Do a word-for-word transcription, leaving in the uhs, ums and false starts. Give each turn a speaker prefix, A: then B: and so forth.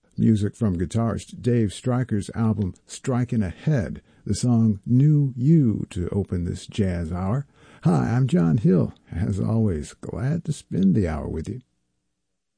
A: Music from guitarist Dave Stryker's album Striking Ahead, the song New You to open this jazz hour. Hi, I'm John Hill. As always, glad to spend the hour with you.